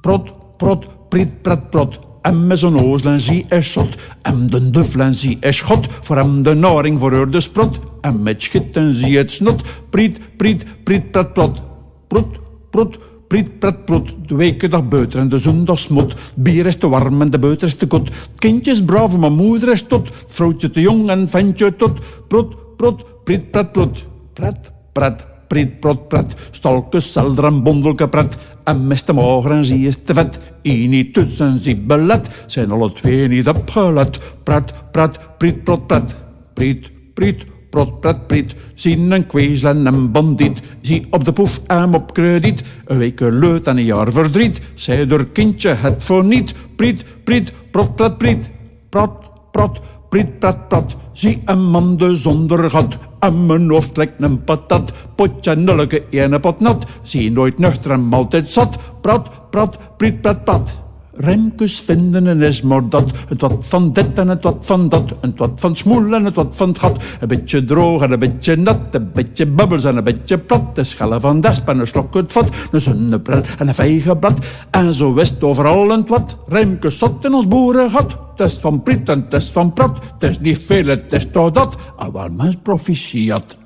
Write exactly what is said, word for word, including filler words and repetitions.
Prot, prot, priet, pret, prot. En met zo'n ozel zie is zot. En de duffel zie is schot. Voor hem de naring voor ur de sprot. En met schitten zie het snot. Priet, priet, priet, pret, prot. Prot, prot, priet, pret, prot. De wekendag buiten en de zondag smot. Bier is te warm en de buiten is te kot. Kindje is braaf, maar moeder is tot. Vrouwtje te jong en ventje tot. Prot, prot, priet, pret, prot. Pret, pret, priet, prot, pret. Stalkes, zelder en bondelke pret. En mes te mager en zie is te vet. Eén niet tussen zie belet. Zijn alle twee niet opgelet. Pret, pret, priet, prot, pret. Priet, priet, prot, pret, priet. Zien een kwezel en een bandiet. Zie op de poef en op krediet. Een week leut en een jaar verdriet. Zij door kindje het voor niet. Priet, priet, prot, pret, priet. Prot, prot, priet, pret, pret. Zie een man de zonder gat. En mijn hoofd lijkt een patat. Potje nulke, ene pot nat. Zie nooit nuchter en altijd zat. Prat, prat, priet, pret, prat. Rijmkes vinden en is maar dat. Het wat van dit en het wat van dat. Het wat van smoel en het wat van het gat. Een beetje droog en een beetje nat. Een beetje bubbels en een beetje plat. De schellen van desp en een slok het vat. Een zonnebril en een vijgenblad. En zo is het overal en het wat. Rijmkes zat in ons boerengat. Het is van priet en het is van prat. Het is niet veel, het is toch dat. Ah, wel mens proficiat.